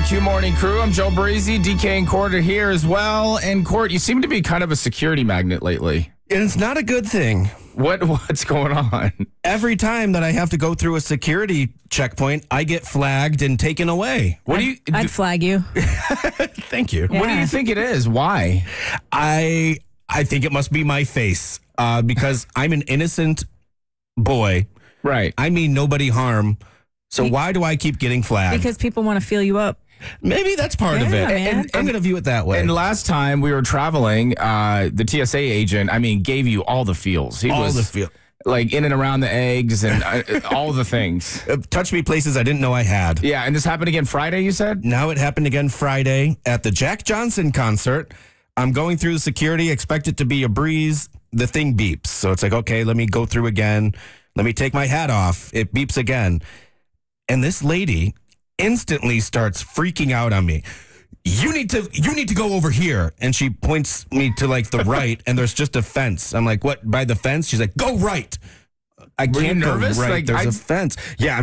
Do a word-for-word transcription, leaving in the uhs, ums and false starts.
Q Morning Crew. I'm Joe Breezy. D K and Court are here as well. And Court, you seem to be kind of a security magnet lately. And it's not a good thing. What What's going on? Every time that I have to go through a security checkpoint, I get flagged and taken away. What do you? I'd flag you. Thank you. Yeah. What do you think it is? Why? I I think it must be my face uh, because I'm an innocent boy. Right. I mean nobody harm. So why do I keep getting flagged? Because people want to feel you up. Maybe that's part of Yeah, it. man. And I'm going to view it that way. And last time we were traveling, uh, the T S A agent, I mean, gave you all the feels. He All was the feel. like in and around the eggs and uh, all the things. Uh, touched me places I didn't know I had. Yeah, and this happened again Friday, you said? Now it happened again Friday at the Jack Johnson concert. I'm going through the security, expect it to be a breeze. The thing beeps. So it's like, okay, let me go through again. Let me take my hat off. It beeps again. And this lady instantly starts freaking out on me. You need to you need to go over here. And she points me to like the right, and there's just a fence. I'm like, what, by the fence? She's like, go right. I Were you can't go nervous? right. Like, There's I- a fence. Yeah,